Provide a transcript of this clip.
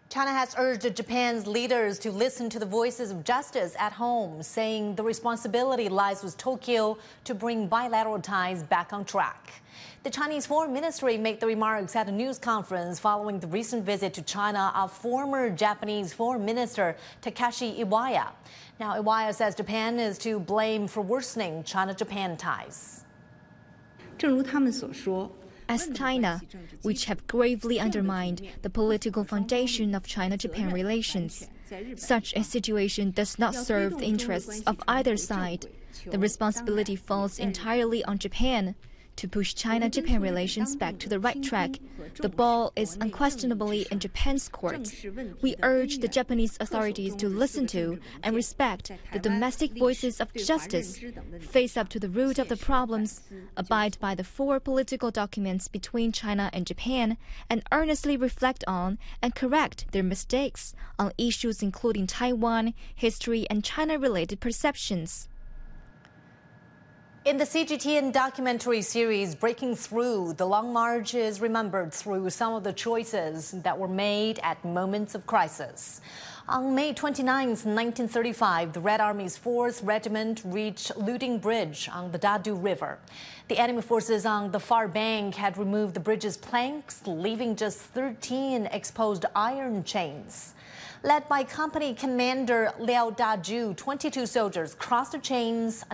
China has urged Japan's leaders to listen to the voices of justice at home, saying the responsibility lies with Tokyo to bring bilateral ties back on track. The Chinese Foreign Ministry made the remarks at a news conference following the recent visit to China of former Japanese Foreign Minister Takashi Iwaya. Now, Iwaya says Japan is to blame for worsening China-Japan ties. 正如他们所说。 As China, which have gravely undermined the political foundation of China-Japan relations. Such a situation does not serve the interests of either side. The responsibility falls entirely on Japan. To push China-Japan relations back to the right track, the ball is unquestionably in Japan's court. We urge the Japanese authorities to listen to and respect the domestic voices of justice, face up to the root of the problems, abide by the 4 political documents between China and Japan, and earnestly reflect on and correct their mistakes on issues including Taiwan, history, and China-related perceptions. In the CGTN documentary series Breaking Through, the Long March is remembered through some of the choices that were made at moments of crisis. On May 29, 1935, the Red Army's 4th Regiment reached Looting Bridge on the Dadu River. The enemy forces on the far bank had removed the bridge's planks, leaving just 13 exposed iron chains. Led by company commander Liao Daju, 22 soldiers crossed the chains